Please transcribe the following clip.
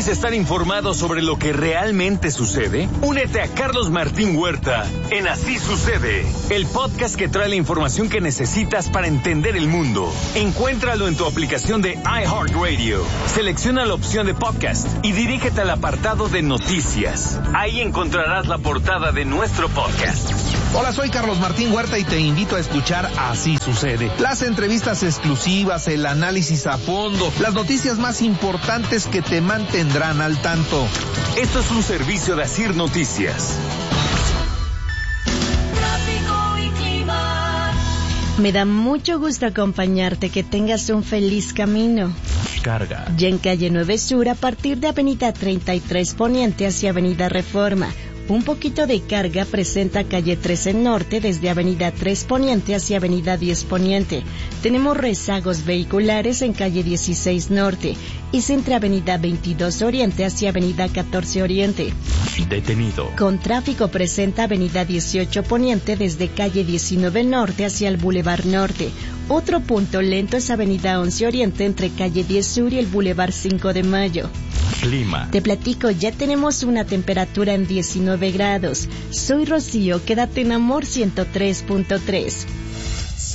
¿Quieres estar informado sobre lo que realmente sucede? Únete a Carlos Martín Huerta en Así Sucede, el podcast que trae la información que necesitas para entender el mundo. Encuéntralo en tu aplicación de iHeartRadio. Selecciona la opción de podcast y dirígete al apartado de noticias. Ahí encontrarás la portada de nuestro podcast. Hola, soy Carlos Martín Huerta y te invito a escuchar Así Sucede. Las entrevistas exclusivas, el análisis a fondo, las noticias más importantes que te mantendrán al tanto. Esto es un servicio de Asir Noticias. Tráfico y clima. Me da mucho gusto acompañarte, que tengas un feliz camino. Carga. Ya en calle 9 Sur, a partir de avenida 33 Poniente hacia avenida Reforma. Un poquito de carga presenta calle 13 Norte desde avenida 3 Poniente hacia avenida 10 Poniente. Tenemos rezagos vehiculares en calle 16 Norte y entre avenida 22 Oriente hacia avenida 14 Oriente. Detenido. Con tráfico presenta avenida 18 Poniente desde calle 19 Norte hacia el Boulevard Norte. Otro punto lento es avenida 11 Oriente entre calle 10 Sur y el Boulevard 5 de Mayo. Clima. Te platico, ya tenemos una temperatura en 19 grados. Soy Rocío, quédate en Amor 103.3.